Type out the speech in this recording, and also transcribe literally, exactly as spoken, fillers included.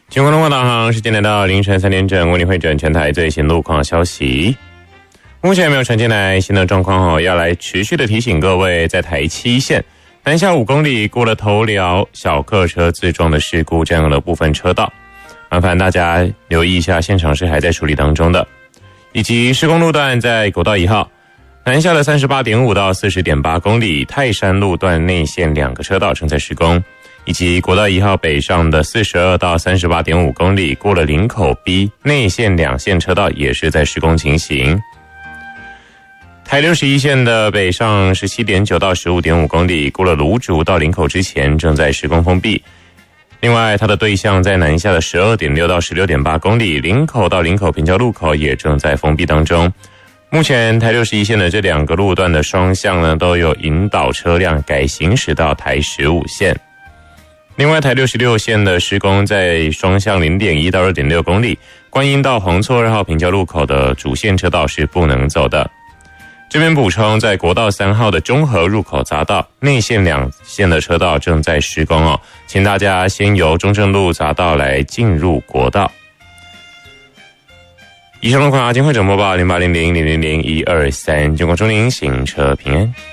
全国龙华导航时间来到凌晨三点整，为你汇整全台最新路况消息。目前没有传进来新的状况哦，要来持续的提醒各位，在台七线南下五公里过了头寮小客车自撞的事故占用了部分车道，麻烦大家留意一下，现场是还在处理当中的。以及施工路段在国道一号南下的 三十八点五 到 四十点八 公里，泰山路段内线两个车道正在施工，以及国道一号北上的 四十二 到 三十八点五 公里，过了林口 B 内线两线车道也是在施工情形。台六十一线的北上 十七点九 到 十五点五 公里，过了芦竹到林口之前正在施工封闭。另外它的对向在南下的 十二点六 到 十六点八 公里，林口到林口平交路口也正在封闭当中。目前台六十一线的这两个路段的双向呢，都有引导车辆改行驶到台十五线。另外台六十六线的施工在双向 零点一 到 二点六 公里，观音到黄厝二号平交路口的主线车道是不能走的。这边补充，在国道三号的中和入口匝道内线两线的车道正在施工哦，请大家先由中正路匝道来进入国道。以上路况，阿金会整播报零八零零零零零一二三，中国中宁行车平安。